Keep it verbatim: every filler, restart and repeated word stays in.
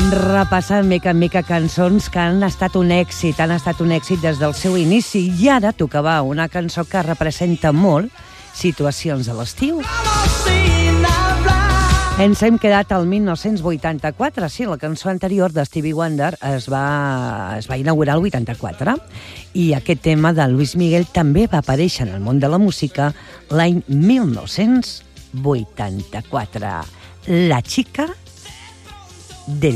Repassant mica en mica cançons que han estat un èxit, han estat un èxit des del seu inici, i ara tocava una cançó que representa molt situacions a l'estiu. Ens hem quedat al mil nou-cents vuitanta-quatre, sí, la cançó anterior de Stevie Wonder es va, es va inaugurar el vuitanta-quatre, i aquest tema de Luis Miguel també va aparèixer en el món de la música l'any mil nou-cents vuitanta-quatre. La chica del